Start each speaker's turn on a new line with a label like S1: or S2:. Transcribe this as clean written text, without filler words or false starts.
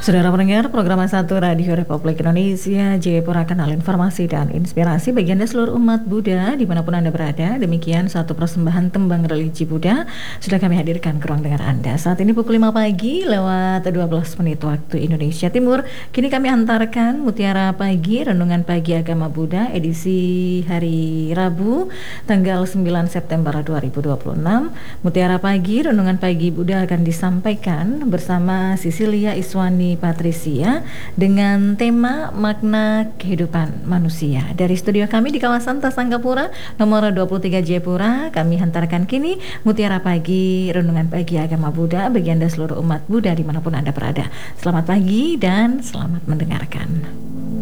S1: Saudara pendengar program Satu Radio Republik Indonesia Jayapura, kanal informasi dan inspirasi bagi Anda seluruh umat Buddha dimanapun Anda berada. Demikian satu persembahan tembang religi Buddha sudah kami hadirkan ke ruang dengar Anda. Saat ini pukul 5 pagi lewat 12 menit waktu Indonesia Timur. Kini kami antarkan Mutiara Pagi, Renungan Pagi Agama Buddha edisi hari Rabu tanggal 9 September 2026. Mutiara Pagi, Renungan Pagi Buddha akan disampaikan bersama Sisilia Iswani Patricia dengan tema makna kehidupan manusia. Dari studio kami di kawasan Tasangkapura nomor 23 Jayapura, kami hantarkan kini Mutiara Pagi, Renungan Pagi Agama Buddha bagi Anda seluruh umat Buddha dimanapun Anda berada. Selamat pagi dan selamat mendengarkan.